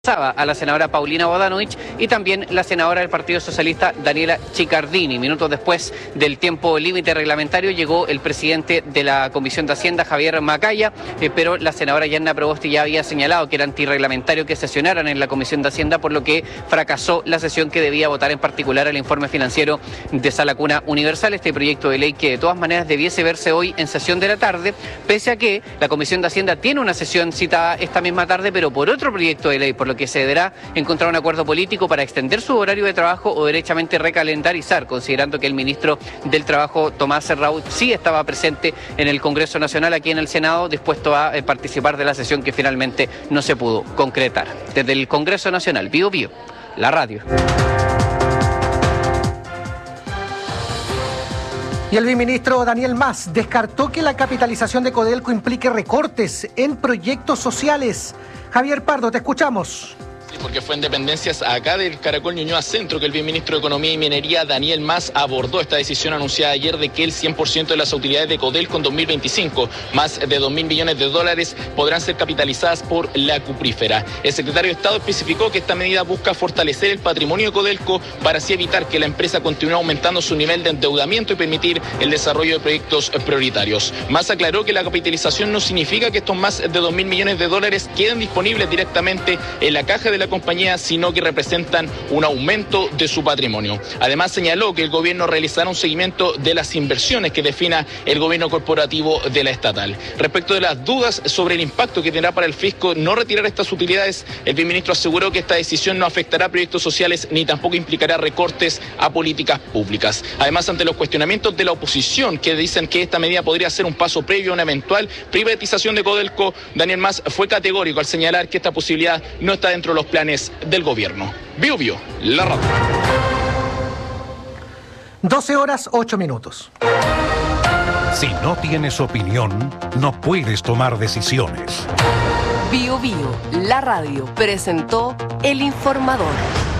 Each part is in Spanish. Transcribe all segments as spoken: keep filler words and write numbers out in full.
a la senadora Paulina Bodanovich y también la senadora del Partido Socialista Daniela Chiccardini. Minutos después del tiempo límite reglamentario llegó el presidente de la Comisión de Hacienda, Javier Macaya, eh, pero la senadora Yanna Proboste ya había señalado que era antirreglamentario que sesionaran en la Comisión de Hacienda, por lo que fracasó la sesión que debía votar en particular el informe financiero de Sala Cuna Universal, este proyecto de ley que de todas maneras debiese verse hoy en sesión de la tarde, pese a que la Comisión de Hacienda tiene una sesión citada esta misma tarde, pero por otro proyecto de ley, por lo que se deberá encontrar un acuerdo político para extender su horario de trabajo o derechamente recalendarizar, considerando que el ministro del Trabajo, Tomás Serrault, sí estaba presente en el Congreso Nacional, aquí en el Senado, dispuesto a eh, participar de la sesión que finalmente no se pudo concretar. Desde el Congreso Nacional, Bío Bío, la radio. Y el viceministro Daniel Mas descartó que la capitalización de Codelco implique recortes en proyectos sociales. Javier Pardo, te escuchamos. Porque fue en dependencias acá del Caracol Ñuñoa Centro que el viceministro de Economía y Minería, Daniel Mas, abordó esta decisión anunciada ayer de que el cien por ciento de las utilidades de Codelco en dos mil veinticinco, más de dos mil millones de dólares, podrán ser capitalizadas por la cuprífera. El secretario de Estado especificó que esta medida busca fortalecer el patrimonio de Codelco para así evitar que la empresa continúe aumentando su nivel de endeudamiento y permitir el desarrollo de proyectos prioritarios. Mas aclaró que la capitalización no significa que estos más de dos mil millones de dólares queden disponibles directamente en la caja de la compañía, sino que representan un aumento de su patrimonio. Además, señaló que el gobierno realizará un seguimiento de las inversiones que defina el gobierno corporativo de la estatal. Respecto de las dudas sobre el impacto que tendrá para el fisco no retirar estas utilidades, el viceministro aseguró que esta decisión no afectará a proyectos sociales ni tampoco implicará recortes a políticas públicas. Además, ante los cuestionamientos de la oposición que dicen que esta medida podría ser un paso previo a una eventual privatización de Codelco, Daniel Mas fue categórico al señalar que esta posibilidad no está dentro de los planes del gobierno. Bío Bío, la radio. doce horas, ocho minutos. Si no tienes opinión, no puedes tomar decisiones. Bío Bío, la radio, presentó El Informador.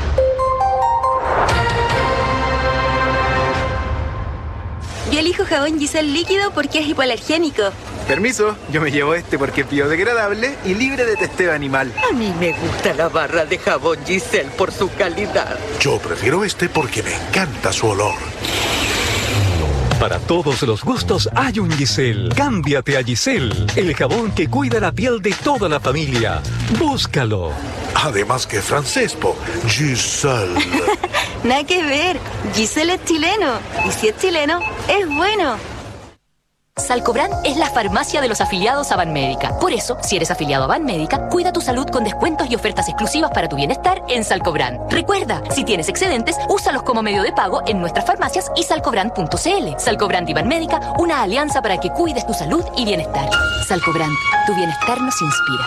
Yo elijo jabón Giselle líquido porque es hipoalergénico. Permiso, yo me llevo este porque es biodegradable y libre de testeo animal. A mí me gusta la barra de jabón Giselle por su calidad. Yo prefiero este porque me encanta su olor. Para todos los gustos hay un Giselle. Cámbiate a Giselle, el jabón que cuida la piel de toda la familia. Búscalo. Además que es francés, po. Giselle. Nada que ver. Giselle es chileno. Y si es chileno, es bueno. Salcobran es la farmacia de los afiliados a Banmédica. Por eso, si eres afiliado a Banmédica, cuida tu salud con descuentos y ofertas exclusivas para tu bienestar en Salcobran. Recuerda, si tienes excedentes, úsalos como medio de pago en nuestras farmacias y salcobran punto cl. Salcobran y Banmédica, una alianza para que cuides tu salud y bienestar. Salcobran, tu bienestar nos inspira.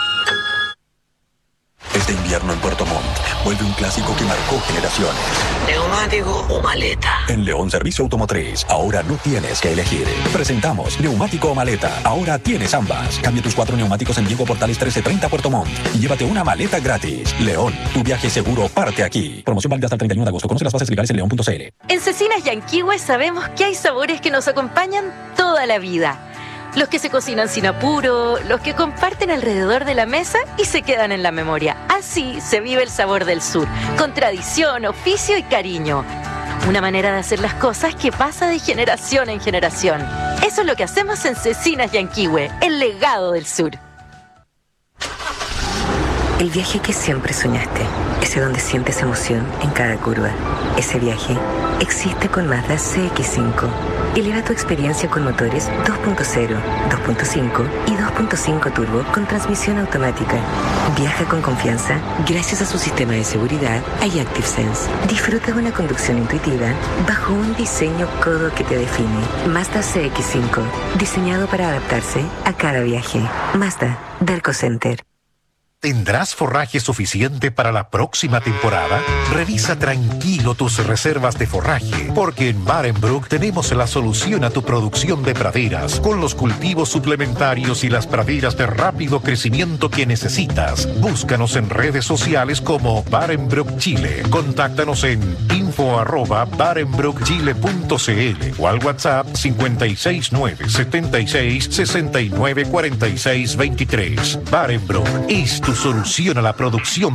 Este invierno en Puerto Montt vuelve un clásico que marcó generaciones. ¿Neumático o maleta? En León Servicio Automotriz, ahora no tienes que elegir. Presentamos neumático o maleta. Ahora tienes ambas. Cambia tus cuatro neumáticos en Diego Portales trece treinta Puerto Montt y llévate una maleta gratis. León, tu viaje seguro parte aquí. Promoción válida hasta el treinta y uno de agosto. Conoce las bases legales en león punto cl. En Cecinas Yanquihue sabemos que hay sabores que nos acompañan toda la vida. Los que se cocinan sin apuro, los que comparten alrededor de la mesa y se quedan en la memoria. Así se vive el sabor del sur, con tradición, oficio y cariño. Una manera de hacer las cosas que pasa de generación en generación. Eso es lo que hacemos en Cecinas Yanquihue, el legado del sur. El viaje que siempre soñaste, ese donde sientes emoción en cada curva. Ese viaje existe con Mazda C X cinco. Eleva tu experiencia con motores dos punto cero, dos punto cinco y dos punto cinco turbo con transmisión automática. Viaja con confianza gracias a su sistema de seguridad iActive Sense. Disfruta de una conducción intuitiva bajo un diseño codo que te define. Mazda C X cinco, diseñado para adaptarse a cada viaje. Mazda, Derco Center. ¿Tendrás forraje suficiente para la próxima temporada? Revisa tranquilo tus reservas de forraje, porque en Barenbrook tenemos la solución a tu producción de praderas, con los cultivos suplementarios y las praderas de rápido crecimiento que necesitas. Búscanos en redes sociales como Barenbrook Chile. Contáctanos en info arroba barenbrook chile punto cl o al WhatsApp cincuenta y seis nueve setenta y seis sesenta y nueve cuarenta y seis veintitrés. Barenbrook, esta tu solución a la producción